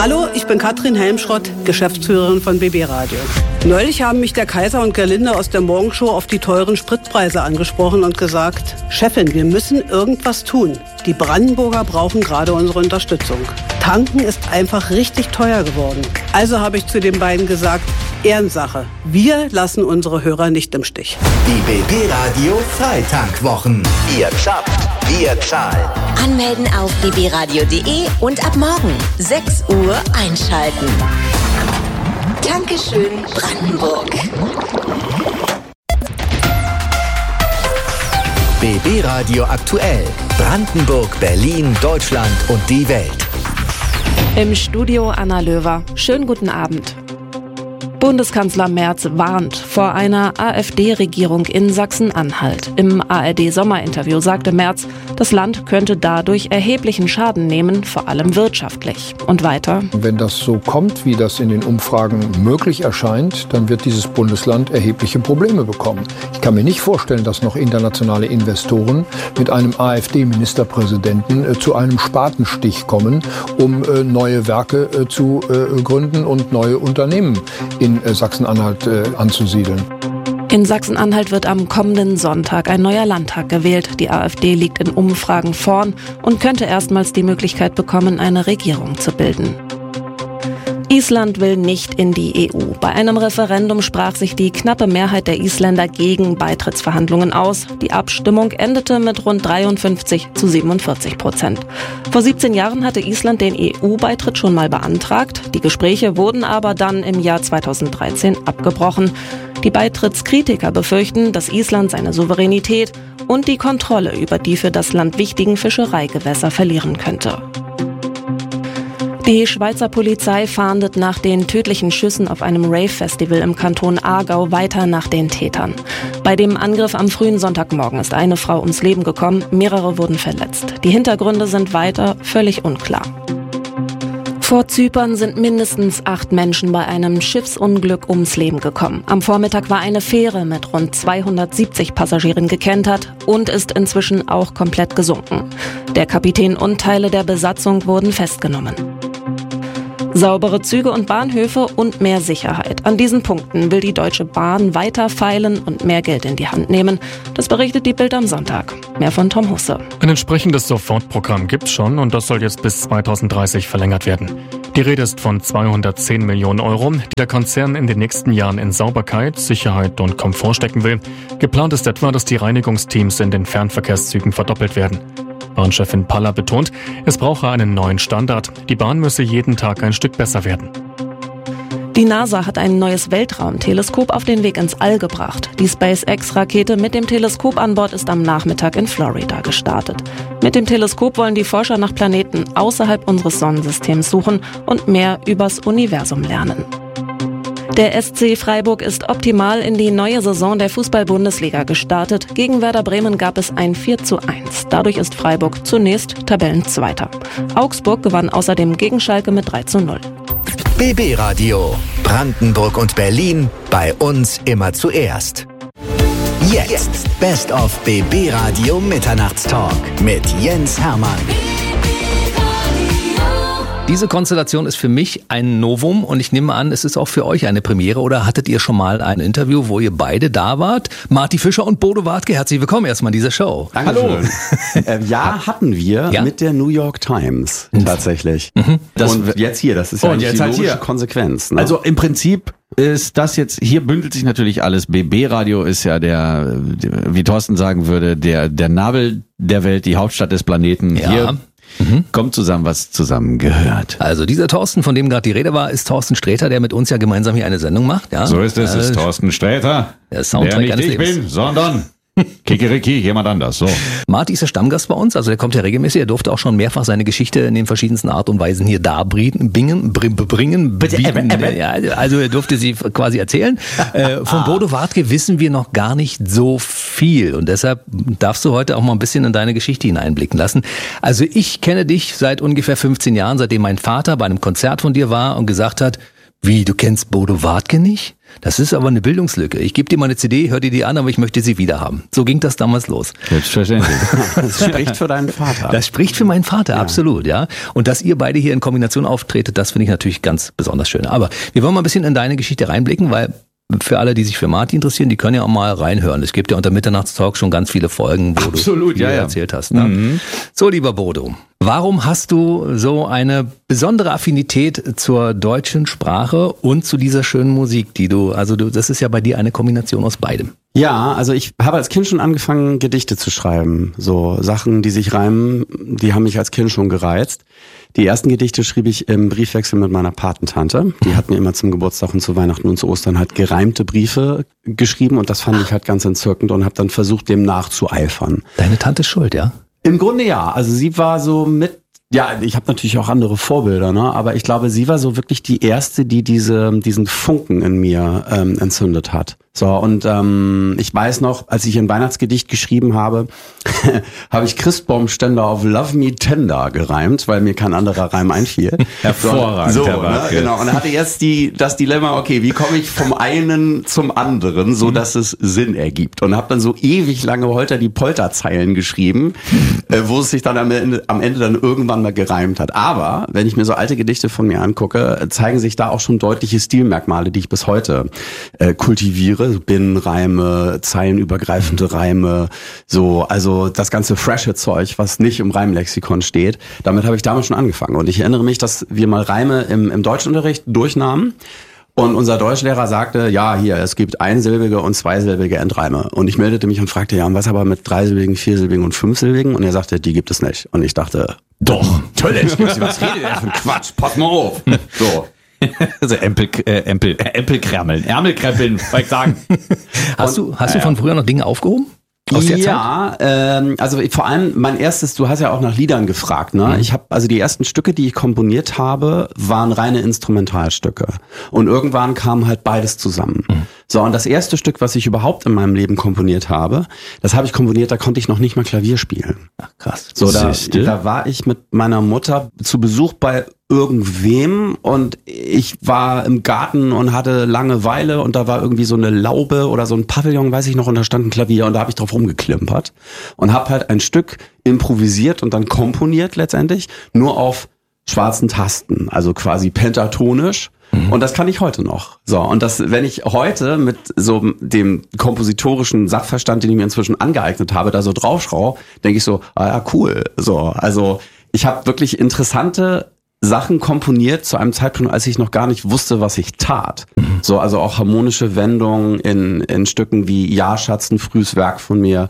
Hallo, ich bin Katrin Helmschrott, Geschäftsführerin von BB Radio. Neulich haben mich der Kaiser und Gerlinde aus der Morgenshow auf die teuren Spritpreise angesprochen und gesagt, Chefin, wir müssen irgendwas tun. Die Brandenburger brauchen gerade unsere Unterstützung. Tanken ist einfach richtig teuer geworden. Also habe ich zu den beiden gesagt, Ehrensache. Wir lassen unsere Hörer nicht im Stich. Die BB Radio Freitankwwochen. Ihr schafft, wir zahlen. Anmelden auf bbradio.de und ab morgen 6 Uhr einschalten. Dankeschön, Brandenburg. BB Radio aktuell. Brandenburg, Berlin, Deutschland und die Welt. Im Studio Anna Löwer. Schönen guten Abend. Bundeskanzler Merz warnt vor einer AfD-Regierung in Sachsen-Anhalt. Im ARD-Sommerinterview sagte Merz, das Land könnte dadurch erheblichen Schaden nehmen, vor allem wirtschaftlich. Und weiter: Wenn das so kommt, wie das in den Umfragen möglich erscheint, dann wird dieses Bundesland erhebliche Probleme bekommen. Ich kann mir nicht vorstellen, dass noch internationale Investoren mit einem AfD-Ministerpräsidenten zu einem Spatenstich kommen, um neue Werke zu gründen und neue Unternehmen in Sachsen-Anhalt anzusiedeln. In Sachsen-Anhalt wird am kommenden Sonntag ein neuer Landtag gewählt. Die AfD liegt in Umfragen vorn und könnte erstmals die Möglichkeit bekommen, eine Regierung zu bilden. Island will nicht in die EU. Bei einem Referendum sprach sich die knappe Mehrheit der Isländer gegen Beitrittsverhandlungen aus. Die Abstimmung endete mit rund 53-47%. Vor 17 Jahren hatte Island den EU-Beitritt schon mal beantragt. Die Gespräche wurden aber dann im Jahr 2013 abgebrochen. Die Beitrittskritiker befürchten, dass Island seine Souveränität und die Kontrolle über die für das Land wichtigen Fischereigewässer verlieren könnte. Die Schweizer Polizei fahndet nach den tödlichen Schüssen auf einem Rave-Festival im Kanton Aargau weiter nach den Tätern. Bei dem Angriff am frühen Sonntagmorgen ist eine Frau ums Leben gekommen, mehrere wurden verletzt. Die Hintergründe sind weiter völlig unklar. Vor Zypern sind mindestens 8 Menschen bei einem Schiffsunglück ums Leben gekommen. Am Vormittag war eine Fähre mit rund 270 Passagieren gekentert und ist inzwischen auch komplett gesunken. Der Kapitän und Teile der Besatzung wurden festgenommen. Saubere Züge und Bahnhöfe und mehr Sicherheit. An diesen Punkten will die Deutsche Bahn weiter feilen und mehr Geld in die Hand nehmen. Das berichtet die Bild am Sonntag. Mehr von Tom Husse. Ein entsprechendes Sofortprogramm gibt's schon und das soll jetzt bis 2030 verlängert werden. Die Rede ist von 210 Millionen Euro, die der Konzern in den nächsten Jahren in Sauberkeit, Sicherheit und Komfort stecken will. Geplant ist etwa, dass die Reinigungsteams in den Fernverkehrszügen verdoppelt werden. Bahnchefin Paller betont, es brauche einen neuen Standard. Die Bahn müsse jeden Tag ein Stück besser werden. Die NASA hat ein neues Weltraumteleskop auf den Weg ins All gebracht. Die SpaceX-Rakete mit dem Teleskop an Bord ist am Nachmittag in Florida gestartet. Mit dem Teleskop wollen die Forscher nach Planeten außerhalb unseres Sonnensystems suchen und mehr übers Universum lernen. Der SC Freiburg ist optimal in die neue Saison der Fußball-Bundesliga gestartet. Gegen Werder Bremen gab es ein 4:1. Dadurch ist Freiburg zunächst Tabellenzweiter. Augsburg gewann außerdem gegen Schalke mit 3:0. BB Radio. Brandenburg und Berlin. Bei uns immer zuerst. Jetzt. Best of BB Radio Mitternachtstalk mit Jens Hermann. Diese Konstellation ist für mich ein Novum und ich nehme an, es ist auch für euch eine Premiere. Oder hattet ihr schon mal ein Interview, wo ihr beide da wart? Marty Fischer und Bodo Wartke, herzlich willkommen erstmal in dieser Show. Dankeschön. Hallo. Hatten wir mit der New York Times tatsächlich. Und jetzt hier, das ist ja die logische Konsequenz. Ne? Also im Prinzip ist das jetzt, hier bündelt sich natürlich alles. BB Radio ist ja der, wie Thorsten sagen würde, der Nabel der Welt, die Hauptstadt des Planeten. Ja. Hier kommt zusammen, was zusammengehört. Also dieser Thorsten, von dem gerade die Rede war, ist Thorsten Sträter, der mit uns ja gemeinsam hier eine Sendung macht. Ja? So ist es, ist Thorsten Sträter, der Soundtrack nicht ich bin, sondern Kikeriki, jemand anders. So. Marty ist der Stammgast bei uns, also der kommt ja regelmäßig. Er durfte auch schon mehrfach seine Geschichte in den verschiedensten Art und Weisen hier bringen. Ja, also er durfte sie quasi erzählen. Von Bodo Wartke wissen wir noch gar nicht so viel und deshalb darfst du heute auch mal ein bisschen in deine Geschichte hineinblicken lassen. Also ich kenne dich seit ungefähr 15 Jahren, seitdem mein Vater bei einem Konzert von dir war und gesagt hat, Wie, du kennst Bodo Wartke nicht? Das ist aber eine Bildungslücke. Ich gebe dir mal eine CD, hör dir die an, aber ich möchte sie wieder haben. So ging das damals los. Selbstverständlich. Das spricht für deinen Vater. Das spricht für meinen Vater, absolut, ja. Und dass ihr beide hier in Kombination auftretet, das finde ich natürlich ganz besonders schön. Aber wir wollen mal ein bisschen in deine Geschichte reinblicken, weil für alle, die sich für Martin interessieren, die können ja auch mal reinhören. Es gibt ja unter Mitternachtstalk schon ganz viele Folgen, wo du erzählt hast. Ne? Mhm. So, lieber Bodo, warum hast du so eine besondere Affinität zur deutschen Sprache und zu dieser schönen Musik, das ist ja bei dir eine Kombination aus beidem. Ja, also ich habe als Kind schon angefangen, Gedichte zu schreiben. So Sachen, die sich reimen, die haben mich als Kind schon gereizt. Die ersten Gedichte schrieb ich im Briefwechsel mit meiner Patentante. Die hat mir immer zum Geburtstag und zu Weihnachten und zu Ostern halt gereimte Briefe geschrieben und das fand ich halt ganz entzückend und habe dann versucht, dem nachzueifern. Deine Tante ist schuld, ja? Im Grunde ja. Also sie war so ich habe natürlich auch andere Vorbilder, ne? Aber ich glaube, sie war so wirklich die erste, die diesen Funken in mir entzündet hat. So, und ich weiß noch, als ich ein Weihnachtsgedicht geschrieben habe, habe ich Christbaumständer auf Love Me Tender gereimt, weil mir kein anderer Reim einfiel. Hervorragend, so, ne? Genau. Und hatte jetzt das Dilemma, okay, wie komme ich vom einen zum anderen, so dass es Sinn ergibt? Und habe dann so ewig lange Holter die Polterzeilen geschrieben, wo es sich dann am Ende dann irgendwann mal gereimt hat. Aber wenn ich mir so alte Gedichte von mir angucke, zeigen sich da auch schon deutliche Stilmerkmale, die ich bis heute kultiviere. Binnenreime, zeilenübergreifende Reime, also das ganze frische Zeug, was nicht im Reimlexikon steht. Damit habe ich damals schon angefangen. Und ich erinnere mich, dass wir mal Reime im Deutschunterricht durchnahmen. Und unser Deutschlehrer sagte, ja, hier, es gibt einsilbige und zweisilbige Endreime. Und ich meldete mich und fragte, ja, und was aber mit dreisilbigen, viersilbigen und fünfsilbigen? Und er sagte, die gibt es nicht. Und ich dachte, doch, natürlich gibt's die. Was redet ihr für Quatsch? Pass mal auf. So. Also Ämpelkremmeln, Ärmelkrempeln, soll ich sagen. Hast du von früher noch Dinge aufgehoben? Aus der Zeit? Also vor allem mein erstes, du hast ja auch nach Liedern gefragt, ne? Ich habe also die ersten Stücke, die ich komponiert habe, waren reine Instrumentalstücke. Und irgendwann kam halt beides zusammen. So, und das erste Stück, was ich überhaupt in meinem Leben komponiert habe, das habe ich komponiert, da konnte ich noch nicht mal Klavier spielen. Ach, krass. So, da war ich mit meiner Mutter zu Besuch bei irgendwem und ich war im Garten und hatte Langeweile und da war irgendwie so eine Laube oder so ein Pavillon, weiß ich noch, und da stand ein Klavier und da habe ich drauf rumgeklimpert und habe halt ein Stück improvisiert und dann komponiert letztendlich, nur auf schwarzen Tasten, also quasi pentatonisch. Und das kann ich heute noch. So, und wenn ich heute mit so dem kompositorischen Sachverstand, den ich mir inzwischen angeeignet habe, da so draufschaue, denke ich so, ja, cool. So, also ich habe wirklich interessante Sachen komponiert zu einem Zeitpunkt, als ich noch gar nicht wusste, was ich tat. So, also auch harmonische Wendungen in Stücken wie Ja, Schatz, ein frühes Werk von mir.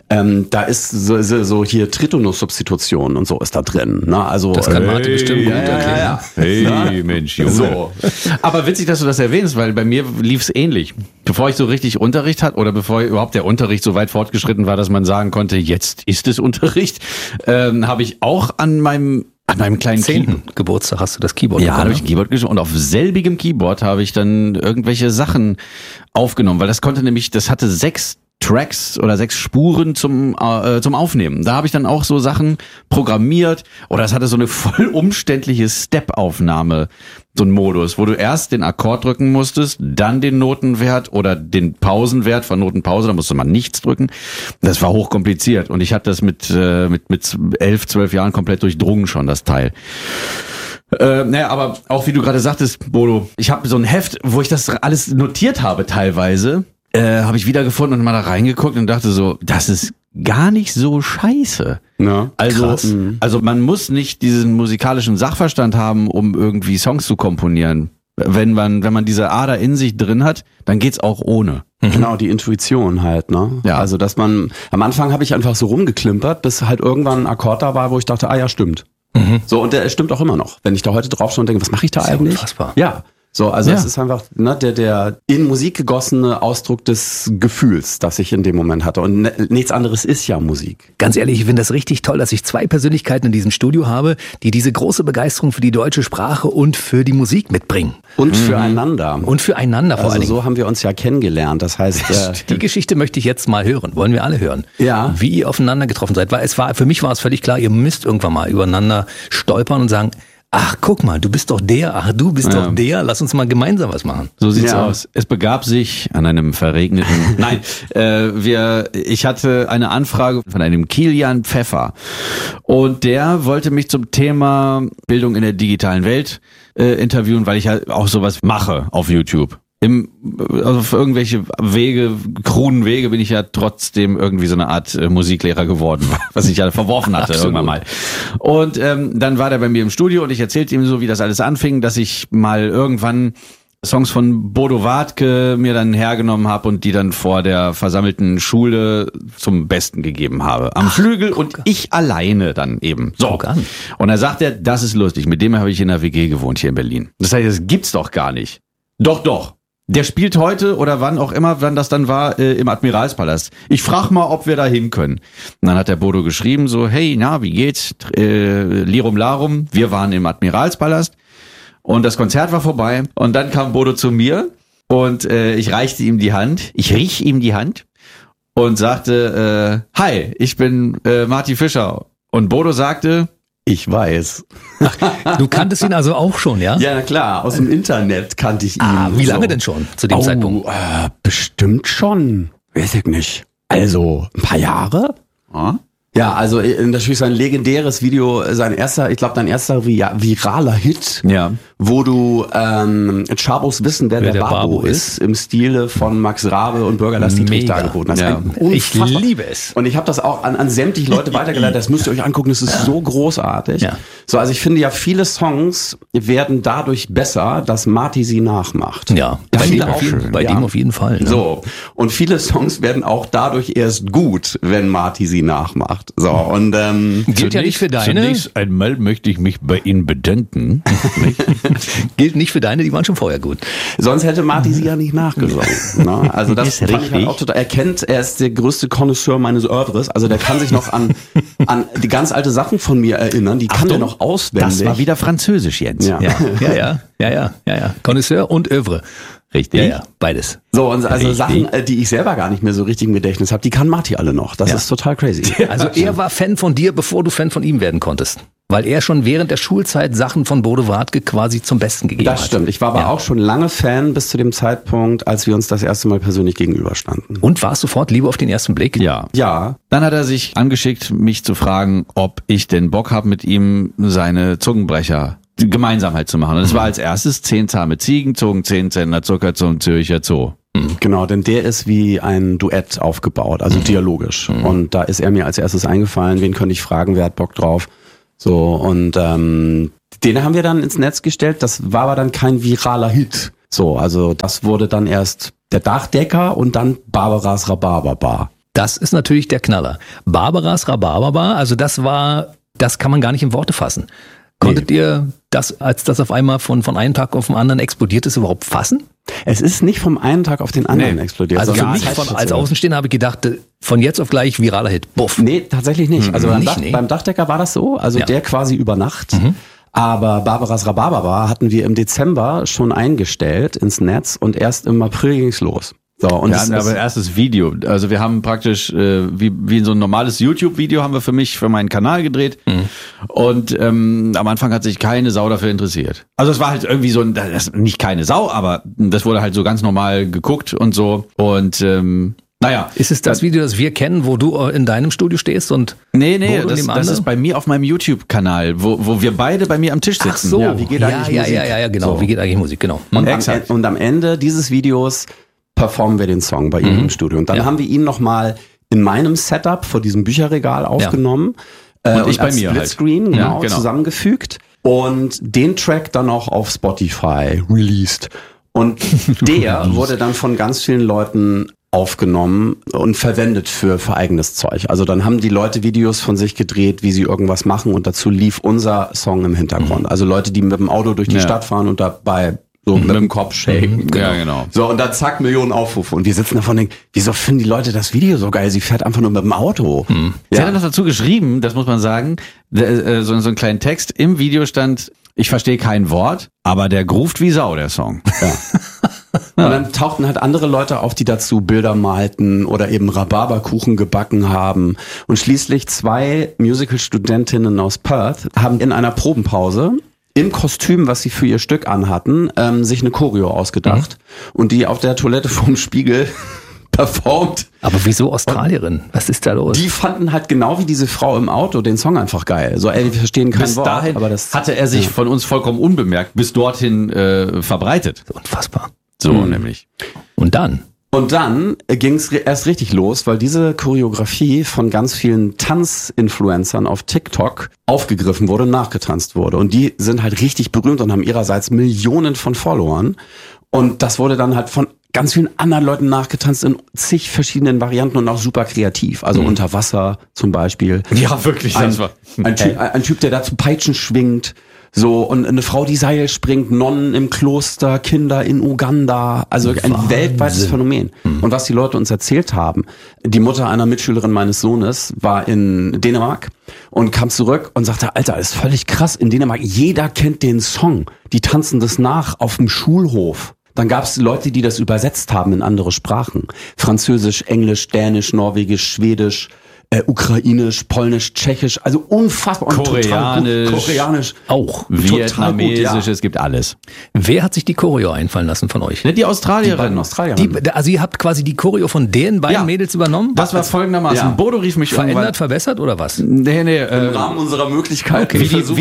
Da ist so hier Tritonus-Substitution und so ist da drin. Ne? Also, das kann Martin bestimmt gut erklären. Ja. Hey, Mensch, Junge. So. Aber witzig, dass du das erwähnst, weil bei mir lief es ähnlich. Bevor ich so richtig Unterricht hatte oder bevor überhaupt der Unterricht so weit fortgeschritten war, dass man sagen konnte, jetzt ist es Unterricht, habe ich auch an meinem kleinen 10. Geburtstag hast du das Keyboard bekommen. Ja, habe ich ein Keyboard geschrieben und auf selbigem Keyboard habe ich dann irgendwelche Sachen aufgenommen, weil das hatte 6 Tracks oder 6 Spuren zum Aufnehmen. Da habe ich dann auch so Sachen programmiert oder es hatte so eine voll umständliche Step-Aufnahme, so ein Modus, wo du erst den Akkord drücken musstest, dann den Notenwert oder den Pausenwert von Notenpause, da musste man nichts drücken. Das war hochkompliziert und ich hatte das mit 11, 12 Jahren komplett durchdrungen schon, das Teil. Aber auch wie du gerade sagtest, Bodo, ich habe so ein Heft, wo ich das alles notiert habe teilweise, habe ich wiedergefunden und mal da reingeguckt und dachte so, das ist gar nicht so scheiße. Ja, also man muss nicht diesen musikalischen Sachverstand haben, um irgendwie Songs zu komponieren. Wenn man diese Ader in sich drin hat, dann geht's auch ohne. Genau, die Intuition halt, ne? Ja. Also, dass man, am Anfang habe ich einfach so rumgeklimpert, bis halt irgendwann ein Akkord da war, wo ich dachte, ja, stimmt. So, und der stimmt auch immer noch. Wenn ich da heute drauf schaue und denke, was mache ich da eigentlich? Unfassbar. Ja. So, also es ist einfach der in Musik gegossene Ausdruck des Gefühls, das ich in dem Moment hatte. Und nichts anderes ist ja Musik. Ganz ehrlich, ich finde das richtig toll, dass ich 2 Persönlichkeiten in diesem Studio habe, die diese große Begeisterung für die deutsche Sprache und für die Musik mitbringen. Und füreinander. Und füreinander vor allen Dingen. So haben wir uns ja kennengelernt. Das heißt, die Geschichte möchte ich jetzt mal hören. Wollen wir alle hören. Ja. Wie ihr aufeinander getroffen seid. Weil für mich war es völlig klar, ihr müsst irgendwann mal übereinander stolpern und sagen, Ach, guck mal, du bist doch der. Ach, du bist doch der. Lass uns mal gemeinsam was machen. So sieht's aus. Es begab sich an einem verregneten... Nein, ich hatte eine Anfrage von einem Kilian Pfeffer. Und der wollte mich zum Thema Bildung in der digitalen Welt interviewen, weil ich ja auch sowas mache auf YouTube. Also für irgendwelche kruden Wege bin ich ja trotzdem irgendwie so eine Art Musiklehrer geworden, was ich ja verworfen hatte irgendwann mal. Und dann war der bei mir im Studio und ich erzählte ihm so, wie das alles anfing, dass ich mal irgendwann Songs von Bodo Wartke mir dann hergenommen habe und die dann vor der versammelten Schule zum Besten gegeben habe. Am Flügel und ich alleine dann eben. So. Und da sagt er, das ist lustig, mit dem habe ich in der WG gewohnt hier in Berlin. Das heißt, das gibt's doch gar nicht. Doch. Der spielt heute oder wann auch immer, wann das dann war, im Admiralspalast. Ich frag mal, ob wir da hin können. Und dann hat der Bodo geschrieben so, hey, na, wie geht's? Lirum Larum, wir waren im Admiralspalast und das Konzert war vorbei. Und dann kam Bodo zu mir und ich reichte ihm die Hand, ich riech ihm die Hand und sagte, hi, ich bin Marty Fischer. Und Bodo sagte, ich weiß. Ach, du kanntest ihn also auch schon, ja? Ja, na klar, aus dem Internet kannte ich ihn. Wie lange denn schon zu dem Zeitpunkt? Bestimmt schon, weiß ich nicht. Also, ein paar Jahre? Ja, also natürlich sein legendäres Video, dein erster viraler Hit, wo du Chabos wissen, wer der Babo ist, im Stile von Max Rabe und Bürgerlass Dietrich dargeboten hast. Ja. Ich liebe es. Und ich habe das auch an sämtliche Leute weitergeleitet, das müsst ihr euch angucken, das ist so großartig. Ja. So, also ich finde ja, viele Songs werden dadurch besser, dass Marty sie nachmacht. Ja, bei dem auf jeden Fall. Ne? So, und viele Songs werden auch dadurch erst gut, wenn Marty sie nachmacht. So, und gilt ja nicht für deine. Zunächst einmal möchte ich mich bei Ihnen bedanken. Gilt nicht für deine, die waren schon vorher gut. Sonst hätte Marty sie ja nicht nachgesungen. Ne? Also das fand ich halt auch total. Er ist der größte Connoisseur meines Oeuvres. Also der kann sich noch an die ganz alte Sachen von mir erinnern. Die kann er noch auswendig. Das war wieder Französisch, Jens. Ja. Connoisseur und Oeuvre. Richtig. Ja, beides. So, und also Sachen, die ich selber gar nicht mehr so richtig im Gedächtnis habe, die kann Marty alle noch. Das ist total crazy. Also er war Fan von dir, bevor du Fan von ihm werden konntest. Weil er schon während der Schulzeit Sachen von Bodo Wartke quasi zum Besten gegeben hat. Das stimmt. Ich war aber auch schon lange Fan bis zu dem Zeitpunkt, als wir uns das erste Mal persönlich gegenüberstanden. Und war es sofort Liebe auf den ersten Blick? Ja. Dann hat er sich angeschickt, mich zu fragen, ob ich denn Bock habe, mit ihm seine Zungenbrecher gemeinsam halt zu machen. Und das war als erstes 10 zahme Ziegen, zogen 10 Zentner Zucker zum Zürcher Zoo. Genau, denn der ist wie ein Duett aufgebaut, also dialogisch. Und da ist er mir als erstes eingefallen, wen könnte ich fragen, wer hat Bock drauf? So, und den haben wir dann ins Netz gestellt, das war aber dann kein viraler Hit. So, also das wurde dann erst der Dachdecker und dann Barbaras Rhabarberbar. Das ist natürlich der Knaller. Barbaras Rhabarberbar, also das kann man gar nicht in Worte fassen. Konntet ihr das, als das auf einmal von einem Tag auf den anderen explodiert ist, überhaupt fassen? Es ist nicht vom einen Tag auf den anderen explodiert. Also für mich als Außenstehender habe ich gedacht, von jetzt auf gleich viraler Hit. Buff. Nee, tatsächlich nicht. Also beim Dachdecker war das so, also der quasi über Nacht. Aber Barbaras Rhabarberbar hatten wir im Dezember schon eingestellt ins Netz und erst im April ging's los. So, und wir hatten aber erstes Video. Also wir haben praktisch wie so ein normales YouTube-Video haben wir für meinen Kanal gedreht. Und am Anfang hat sich keine Sau dafür interessiert. Also es war halt irgendwie so nicht keine Sau, aber das wurde halt so ganz normal geguckt und so. Und naja. Ist es das Video, das wir kennen, wo du in deinem Studio stehst und Nee, das ist bei mir auf meinem YouTube-Kanal, wo wir beide bei mir am Tisch sitzen. Ach so. Ja, wie geht eigentlich Musik? Ja, genau. So. Wie geht eigentlich Musik, genau. Und am Ende dieses Videos performen wir den Song bei ihm im Studio. Und dann haben wir ihn nochmal in meinem Setup vor diesem Bücherregal aufgenommen. Und ich bei mir Splitscreen, halt. Genau, zusammengefügt. Und den Track dann auch auf Spotify released. Und der wurde dann von ganz vielen Leuten aufgenommen und verwendet für eigenes Zeug. Also dann haben die Leute Videos von sich gedreht, wie sie irgendwas machen und dazu lief unser Song im Hintergrund. Also Leute, die mit dem Auto durch die Stadt fahren und dabei so mit dem Kopf shaken. Ja, genau. So, und dann zack, Millionen Aufrufe. Und wir sitzen davon und denken, wieso finden die Leute das Video so geil? Sie fährt einfach nur mit dem Auto. Sie hat noch dazu geschrieben, das muss man sagen, so einen kleinen Text. Im Video stand, ich verstehe kein Wort, aber der groovt wie Sau, der Song. Ja. Und dann tauchten halt andere Leute auf, die dazu Bilder malten oder eben Rhabarberkuchen gebacken haben. Und schließlich 2 Musical-Studentinnen aus Perth haben in einer Probenpause im Kostüm, was sie für ihr Stück anhatten, sich eine Choreo ausgedacht und die auf der Toilette vorm Spiegel performt. Aber wieso Australierin? Was ist da los? Die fanden halt genau wie diese Frau im Auto den Song einfach geil. So, wir verstehen kein bis Wort. Dahin aber das hatte er sich von uns vollkommen unbemerkt bis dorthin verbreitet. Unfassbar. So nämlich. Und dann ging es erst richtig los, weil diese Choreografie von ganz vielen Tanzinfluencern auf TikTok aufgegriffen wurde und nachgetanzt wurde. Und die sind halt richtig berühmt und haben ihrerseits Millionen von Followern. Und das wurde dann halt von ganz vielen anderen Leuten nachgetanzt in zig verschiedenen Varianten und auch super kreativ. Also unter Wasser zum Beispiel. Ja, wirklich. Ein Typ, der dazu Peitschen schwingt. So, und eine Frau, die Seil springt, Nonnen im Kloster, Kinder in Uganda. Also ein weltweites Phänomen. Und was die Leute uns erzählt haben, die Mutter einer Mitschülerin meines Sohnes war in Dänemark und kam zurück und sagte, Alter, ist völlig krass. In Dänemark, jeder kennt den Song. Die tanzen das nach auf dem Schulhof. Dann gab es Leute, die das übersetzt haben in andere Sprachen. Französisch, Englisch, Dänisch, Norwegisch, Schwedisch, Ukrainisch, Polnisch, Tschechisch, also unfassbar. Koreanisch. Auch. Vietnamesisch, es gibt alles. Wer hat sich die Choreo einfallen lassen von euch? Die Australierin. Also ihr habt quasi die Choreo von den beiden Mädels übernommen? Das war folgendermaßen. Ja. Bodo rief mich verändert, verbessert oder was? Nee. Im Rahmen unserer Möglichkeiten.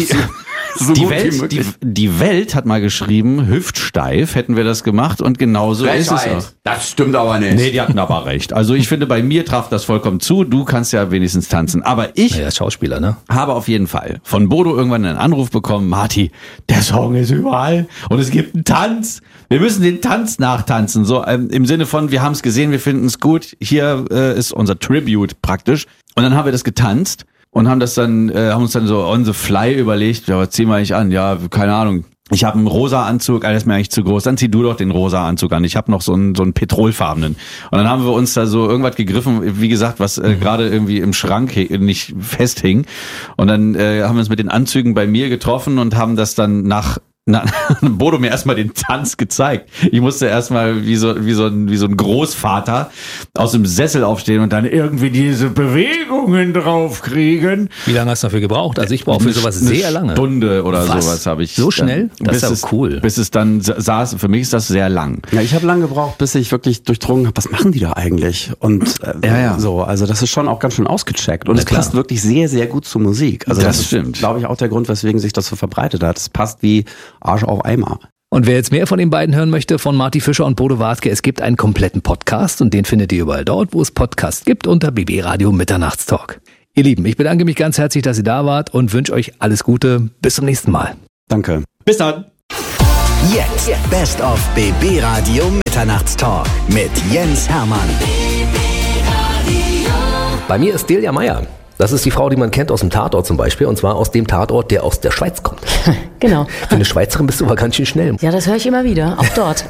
Die Welt hat mal geschrieben, hüftsteif hätten wir das gemacht und genauso ist es auch. Das stimmt aber nicht. Nee, die hatten aber recht. Also ich finde, bei mir traf das vollkommen zu. Du kannst ja wenigstens tanzen. Aber ich Schauspieler, ne? Habe auf jeden Fall von Bodo irgendwann einen Anruf bekommen, Marti, der Song ist überall und es gibt einen Tanz. Wir müssen den Tanz nachtanzen. So im Sinne von, wir haben es gesehen, wir finden es gut. Hier ist unser Tribute praktisch. Und dann haben wir das getanzt. Und haben uns dann so on the fly überlegt, ja, was ziehen wir eigentlich an? Ja, keine Ahnung. Ich habe einen rosa Anzug, alles ist mir eigentlich zu groß. Dann zieh du doch den rosa Anzug an. Ich habe noch so einen petrolfarbenen. Und dann haben wir uns da so irgendwas gegriffen, wie gesagt, was gerade irgendwie im Schrank nicht festhing. Und dann haben wir uns mit den Anzügen bei mir getroffen und haben das dann Bodo mir erstmal den Tanz gezeigt. Ich musste erstmal wie so ein Großvater aus dem Sessel aufstehen und dann irgendwie diese Bewegungen draufkriegen. Wie lange hast du dafür gebraucht? Also ich brauche für sowas sehr lange. Eine Stunde oder sowas habe ich. So schnell? Das ist ja cool. Bis es dann saß, für mich ist das sehr lang. Ja, ich habe lange gebraucht, bis ich wirklich durchdrungen habe, was machen die da eigentlich? Und so, also das ist schon auch ganz schön ausgecheckt. Und es passt wirklich sehr, sehr gut zur Musik. Also das stimmt. Glaube ich, auch der Grund, weswegen sich das so verbreitet hat. Es passt wie Arsch auf Eimer. Und wer jetzt mehr von den beiden hören möchte, von Marti Fischer und Bodo Wartke, es gibt einen kompletten Podcast und den findet ihr überall dort, wo es Podcasts gibt, unter BB Radio Mitternachtstalk. Ihr Lieben, ich bedanke mich ganz herzlich, dass ihr da wart und wünsche euch alles Gute. Bis zum nächsten Mal. Danke. Bis dann. Jetzt Best of BB Radio Mitternachtstalk mit Jens Hermann. Bei mir ist Delia Meyer. Das ist die Frau, die man kennt aus dem Tatort zum Beispiel, und zwar aus dem Tatort, der aus der Schweiz kommt. Genau. Für eine Schweizerin bist du aber ganz schön schnell. Ja, das höre ich immer wieder, auch dort.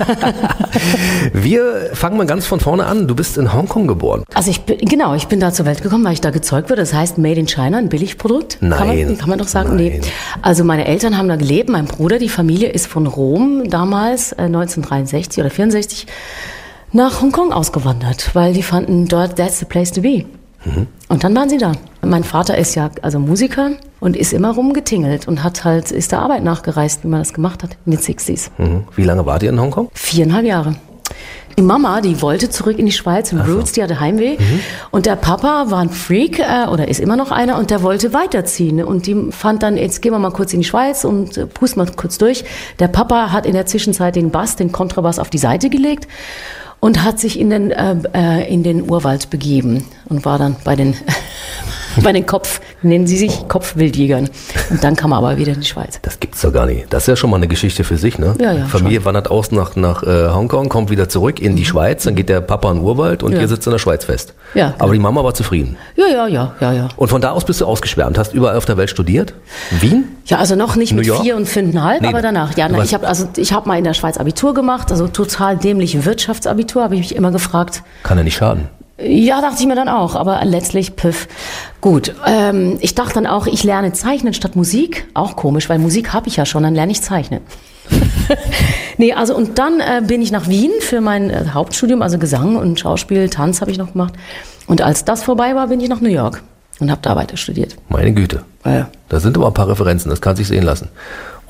Wir fangen mal ganz von vorne an. Du bist in Hongkong geboren. Also ich bin da zur Welt gekommen, weil ich da gezeugt wurde. Das heißt Made in China, ein Billigprodukt. Nein. Kann man doch sagen? Nein. Nee. Also meine Eltern haben da gelebt, mein Bruder, die Familie ist von Rom damals, 1963 oder 64, nach Hongkong ausgewandert, weil die fanden dort, that's the place to be. Und dann waren sie da. Mein Vater ist ja also Musiker und ist immer rumgetingelt und ist der Arbeit nachgereist, wie man das gemacht hat in den 60s. Wie lange wart ihr in Hongkong? 4,5 Jahre. Die Mama, die wollte zurück in die Schweiz, in Roots, die hatte Heimweh. Und der Papa war ein Freak, oder ist immer noch einer, und der wollte weiterziehen. Und die fand dann, jetzt gehen wir mal kurz in die Schweiz und pusten mal kurz durch. Der Papa hat in der Zwischenzeit den Kontrabass auf die Seite gelegt und hat sich in den Urwald begeben und war dann bei den nennen sie sich Kopfwildjägern. Und dann kam er aber wieder in die Schweiz. Das gibt's doch gar nicht. Das ist ja schon mal eine Geschichte für sich, ne? Ja, Familie schon. wandert aus nach Hongkong, kommt wieder zurück in die Schweiz, dann geht der Papa in den Urwald und ihr sitzt in der Schweiz fest. Ja. Genau. Aber die Mama war zufrieden. Ja. Und von da aus bist du ausgeschwärmt, hast überall auf der Welt studiert? Wien? Ja, also noch nicht mit 4 und 5,5, Nee, aber danach. Ja, ich habe mal in der Schweiz Abitur gemacht, also total dämlich Wirtschaftsabitur, habe ich mich immer gefragt. Kann ja nicht schaden. Ja, dachte ich mir dann auch, aber letztlich Püff. Gut, ich dachte dann auch, ich lerne Zeichnen statt Musik. Auch komisch, weil Musik habe ich ja schon, dann lerne ich Zeichnen. Nee, also und dann bin ich nach Wien für mein Hauptstudium, also Gesang und Schauspiel, Tanz habe ich noch gemacht. Und als das vorbei war, bin ich nach New York und habe da weiter studiert. Meine Güte. Ja. Da sind aber ein paar Referenzen, das kann sich sehen lassen.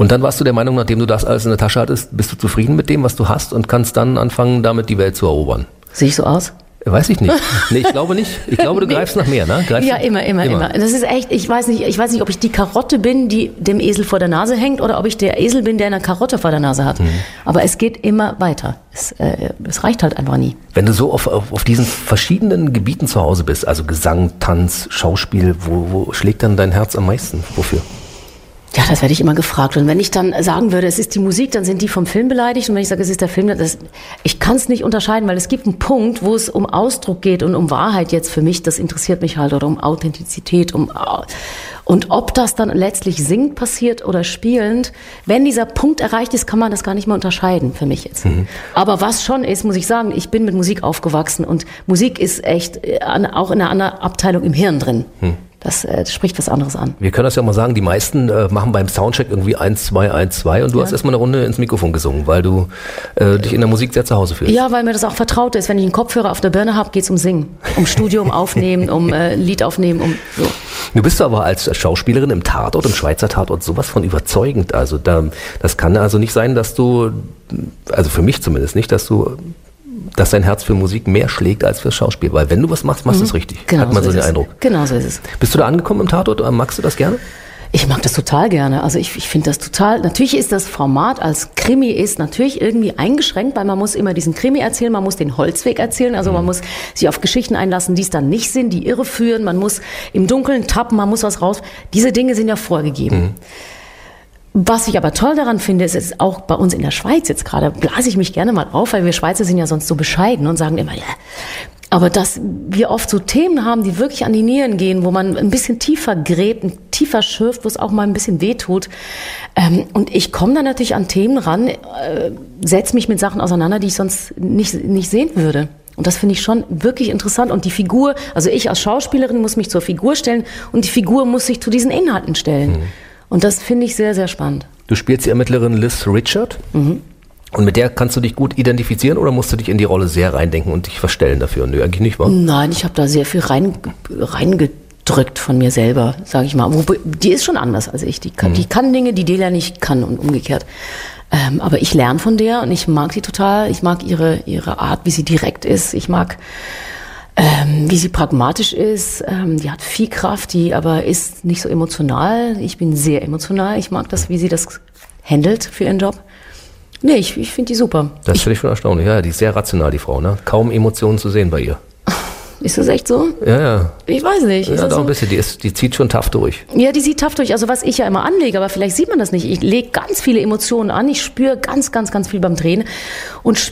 Und dann warst du der Meinung, nachdem du das alles in der Tasche hattest, bist du zufrieden mit dem, was du hast und kannst dann anfangen, damit die Welt zu erobern. Sehe ich so aus? Weiß ich nicht. Nee, ich glaube nicht. Ich glaube, du greifst nach mehr, ne? Ja, immer. Das ist echt, ich weiß nicht, ob ich die Karotte bin, die dem Esel vor der Nase hängt, oder ob ich der Esel bin, der eine Karotte vor der Nase hat. Aber es geht immer weiter. Es reicht halt einfach nie. Wenn du so auf diesen verschiedenen Gebieten zu Hause bist, also Gesang, Tanz, Schauspiel, wo schlägt dann dein Herz am meisten? Wofür? Ja, das werde ich immer gefragt. Und wenn ich dann sagen würde, es ist die Musik, dann sind die vom Film beleidigt. Und wenn ich sage, es ist der Film, ich kann es nicht unterscheiden, weil es gibt einen Punkt, wo es um Ausdruck geht und um Wahrheit jetzt für mich. Das interessiert mich halt, oder um Authentizität. Und ob das dann letztlich singend passiert oder spielend, wenn dieser Punkt erreicht ist, kann man das gar nicht mehr unterscheiden für mich jetzt. Aber was schon ist, muss ich sagen, ich bin mit Musik aufgewachsen und Musik ist echt auch in einer anderen Abteilung im Hirn drin. Das spricht was anderes an. Wir können das ja mal sagen, die meisten machen beim Soundcheck irgendwie 1, 2, 1, 2 und du hast erstmal eine Runde ins Mikrofon gesungen, weil du dich in der Musik sehr zu Hause fühlst. Ja, weil mir das auch vertraut ist. Wenn ich einen Kopfhörer auf der Birne habe, geht's um Singen, um Studio, um Aufnehmen, um Lied aufnehmen, um so. Du bist aber als Schauspielerin im Tatort, im Schweizer Tatort, sowas von überzeugend. Also das kann also nicht sein, dass du, also für mich zumindest nicht, dass dein Herz für Musik mehr schlägt als fürs Schauspiel. Weil wenn du was machst, machst du es richtig. Genau, hat man so den Eindruck. Genau so ist es. Bist du da angekommen im Tatort? Magst du das gerne? Ich mag das total gerne. Also ich finde das total, natürlich ist das Format als Krimi ist natürlich irgendwie eingeschränkt, weil man muss immer diesen Krimi erzählen, man muss den Holzweg erzählen, also man muss sich auf Geschichten einlassen, die es dann nicht sind, die irreführen, man muss im Dunkeln tappen, man muss was raus. Diese Dinge sind ja vorgegeben. Was ich aber toll daran finde, ist auch bei uns in der Schweiz jetzt gerade, blase ich mich gerne mal auf, weil wir Schweizer sind ja sonst so bescheiden und sagen immer, ja. Aber dass wir oft so Themen haben, die wirklich an die Nieren gehen, wo man ein bisschen tiefer gräbt, tiefer schürft, wo es auch mal ein bisschen wehtut. Und ich komme dann natürlich an Themen ran, setze mich mit Sachen auseinander, die ich sonst nicht sehen würde. Und das finde ich schon wirklich interessant. Und die Figur, also ich als Schauspielerin muss mich zur Figur stellen und die Figur muss sich zu diesen Inhalten stellen. Und das finde ich sehr, sehr spannend. Du spielst die Ermittlerin Liz Richard. Und mit der kannst du dich gut identifizieren oder musst du dich in die Rolle sehr reindenken und dich verstellen dafür? Nö, eigentlich nicht, wa? Nein, ich habe da sehr viel reingedrückt von mir selber, sage ich mal. Die ist schon anders als ich. Die kann Dinge, die Delia nicht kann und umgekehrt. Aber ich lerne von der und ich mag sie total. Ich mag ihre Art, wie sie direkt ist. Ich mag, wie sie pragmatisch ist. Die hat viel Kraft, die aber ist nicht so emotional. Ich bin sehr emotional. Ich mag das, wie sie das handelt für ihren Job. Nee, ich finde die super. Das finde ich schon erstaunlich. Ja, die ist sehr rational, die Frau, ne? Kaum Emotionen zu sehen bei ihr. Ist das echt so? Ja. Ich weiß nicht. Ja, doch so? ein bisschen. Die zieht schon tough durch. Ja, die sieht tough durch. Also was ich ja immer anlege, aber vielleicht sieht man das nicht. Ich lege ganz viele Emotionen an. Ich spüre ganz, ganz, ganz viel beim Drehen und